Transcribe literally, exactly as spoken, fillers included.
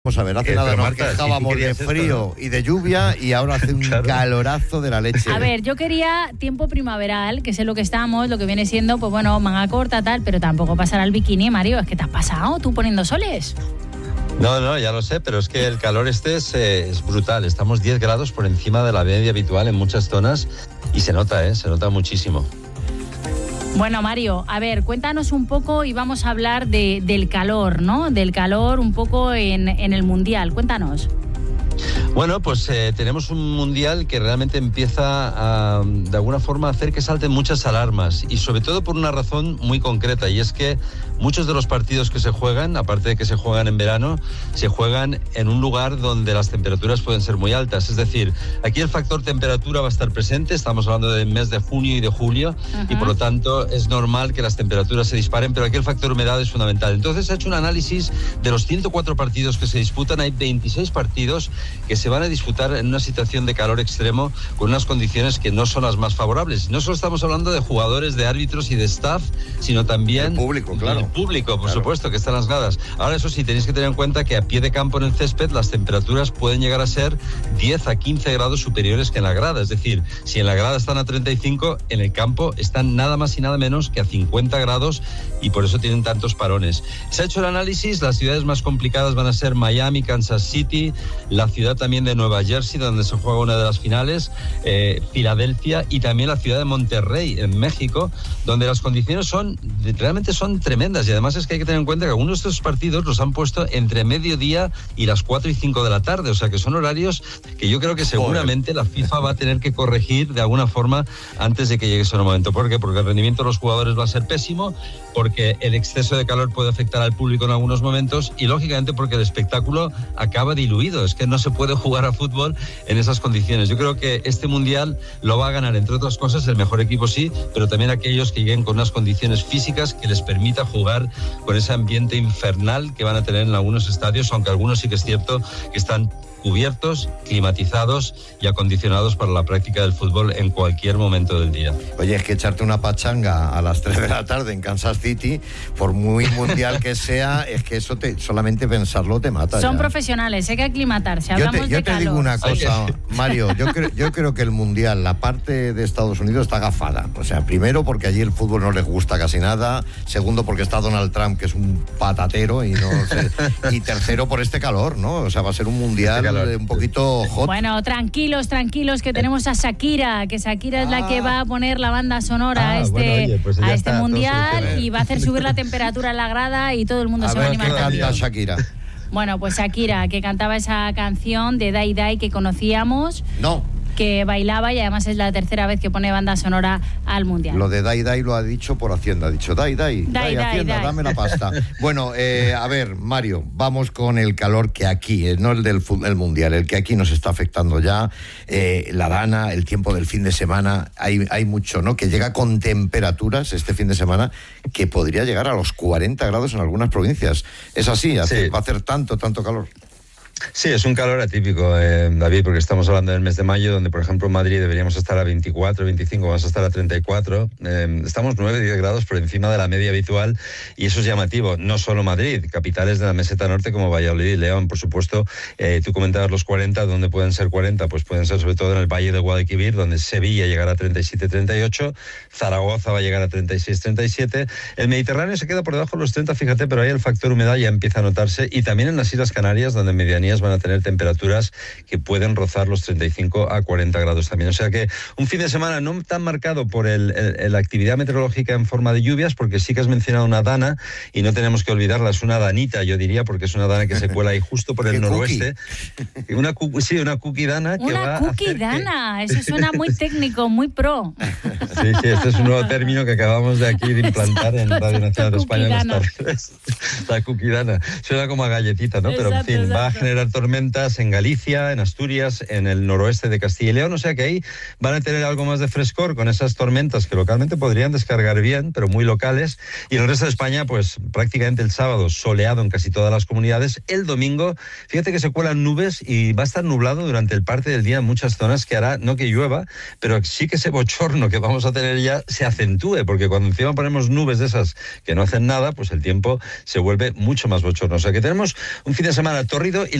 Vamos a ver, hace eh, nada nos Marta, quejábamos si de frío esto, ¿no? y de lluvia y ahora hace un claro. calorazo de la leche. A ver, yo quería tiempo primaveral, que sé lo que estamos, lo que viene siendo, pues bueno, manga corta, tal, pero tampoco pasar al bikini, Mario. Es que te has pasado tú poniendo soles. No, no, ya lo sé, pero es que el calor este es, eh, es brutal. Estamos diez grados por encima de la media habitual en muchas zonas y se nota, ¿eh? Se nota muchísimo. Bueno, Mario, a ver, cuéntanos un poco y vamos a hablar de, del calor, ¿no? Del calor un poco en, en el Mundial. Cuéntanos. Bueno, pues eh, tenemos un mundial que realmente empieza a, de alguna forma, a hacer que salten muchas alarmas y sobre todo por una razón muy concreta, y es que muchos de los partidos que se juegan, aparte de que se juegan en verano, se juegan en un lugar donde las temperaturas pueden ser muy altas. Es decir, aquí el factor temperatura va a estar presente, estamos hablando del mes de junio y de julio, uh-huh. y por lo tanto es normal que las temperaturas se disparen, pero aquí el factor humedad es fundamental. Entonces se ha hecho un análisis de los ciento cuatro partidos que se disputan, hay veintiséis partidos que se van a disputar en una situación de calor extremo con unas condiciones que no son las más favorables. No solo estamos hablando de jugadores, de árbitros y de staff, sino también el público, claro. El público, por claro. supuesto, que está en las gradas. Ahora, eso sí, tenéis que tener en cuenta que a pie de campo en el césped las temperaturas pueden llegar a ser diez a quince grados superiores que en la grada. Es decir, si en la grada están a treinta y cinco, en el campo están nada más y nada menos que a cincuenta grados, y por eso tienen tantos parones. Se ha hecho el análisis, las ciudades más complicadas van a ser Miami, Kansas City, la ciudad también de Nueva Jersey, donde se juega una de las finales, eh, Filadelfia, y también la ciudad de Monterrey, en México, donde las condiciones son realmente son tremendas. Y además es que hay que tener en cuenta que algunos de estos partidos los han puesto entre mediodía y las cuatro y cinco de la tarde, o sea que son horarios que yo creo que seguramente la FIFA va a tener que corregir de alguna forma antes de que llegue ese momento. ¿Por qué? Porque el rendimiento de los jugadores va a ser pésimo, porque el exceso de calor puede afectar al público en algunos momentos y lógicamente porque el espectáculo acaba diluido. Es que no se puede jugar a fútbol en esas condiciones. Yo creo que este mundial lo va a ganar, entre otras cosas, el mejor equipo, sí, pero también aquellos que lleguen con unas condiciones físicas que les permita jugar con ese ambiente infernal que van a tener en algunos estadios, aunque algunos sí que es cierto que están cubiertos, climatizados y acondicionados para la práctica del fútbol en cualquier momento del día. Oye, es que echarte una pachanga a las tres de la tarde en Kansas City, por muy mundial que sea, es que eso te, solamente pensarlo te mata. Son ya. profesionales, hay que aclimatarse. Yo Hablamos te, yo de te calor. digo una cosa, Mario, yo, cre, yo creo que el mundial, la parte de Estados Unidos está agafada. O sea, primero porque allí el fútbol no les gusta casi nada, segundo porque está Donald Trump, que es un patatero, y no sé, y tercero por este calor, ¿no? O sea, va a ser un mundial un poquito hot. Bueno, tranquilos, tranquilos, que tenemos a Shakira, que Shakira ah. es la que va a poner la banda sonora ah, a este, bueno, oye, pues a este está, mundial y va a hacer subir la temperatura en la grada y todo el mundo a se ver, va a animar. ¿qué canta Shakira? Bueno, pues Shakira, que cantaba esa canción de Dai Dai que conocíamos. No. Que bailaba y además es la tercera vez que pone banda sonora al Mundial. Lo de Dai Dai lo ha dicho por Hacienda, ha dicho Dai Dai, Dai, Dai, Hacienda, Dai. dame la pasta. Bueno, eh, a ver, Mario, vamos con el calor que aquí, eh, no el del el Mundial, el que aquí nos está afectando ya, eh, la dana, el tiempo del fin de semana, hay, hay mucho, ¿no? Que llega con temperaturas este fin de semana que podría llegar a los cuarenta grados en algunas provincias. Es así, hace, sí. va a hacer tanto, tanto calor. Sí, es un calor atípico, eh, David, porque estamos hablando del mes de mayo, donde, por ejemplo, en Madrid deberíamos estar a veinticuatro, veinticinco, vamos a estar a treinta y cuatro. Eh, estamos nueve, diez grados por encima de la media habitual y eso es llamativo. No solo Madrid, capitales de la meseta norte como Valladolid y León, por supuesto. Eh, tú comentabas los cuarenta, ¿dónde pueden ser cuarenta? Pues pueden ser sobre todo en el Valle de Guadalquivir, donde Sevilla llegará a treinta y siete, treinta y ocho, Zaragoza va a llegar a treinta y seis, treinta y siete. El Mediterráneo se queda por debajo de los treinta, fíjate, pero ahí el factor humedad ya empieza a notarse, y también en las Islas Canarias, donde en medianía van a tener temperaturas que pueden rozar los treinta y cinco a cuarenta grados también. O sea que un fin de semana no tan marcado por el, el, la actividad meteorológica en forma de lluvias, porque sí que has mencionado una dana y no tenemos que olvidarla, es una danita, yo diría, porque es una dana que se cuela ahí justo por el noroeste. Una, sí, una cookie dana. Que una va cookie a hacer dana, que... eso suena muy técnico, muy pro. Sí, sí, este es un nuevo término que acabamos de aquí de implantar en Radio Nacional de España. La cookie dana. Suena como a galletita, ¿no? Pero Exacto, en fin, exacto. va a generar esperar tormentas en Galicia, en Asturias, en el noroeste de Castilla y León, o sea que ahí van a tener algo más de frescor con esas tormentas que localmente podrían descargar bien, pero muy locales. Y en el resto de España, pues prácticamente el sábado soleado en casi todas las comunidades. El domingo, fíjate que se cuelan nubes y va a estar nublado durante el parte del día en muchas zonas, que hará, no que llueva, pero sí que ese bochorno que vamos a tener ya se acentúe, porque cuando encima ponemos nubes de esas que no hacen nada, pues el tiempo se vuelve mucho más bochorno. O sea que tenemos un fin de semana tórrido y